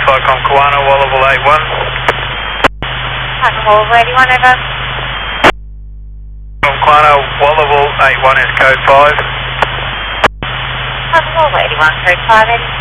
Cycom Kiwana, Wallable 81. Wallable 81, over. Kiwana, Wallable 81 is code 5. Wallable 81, code 5,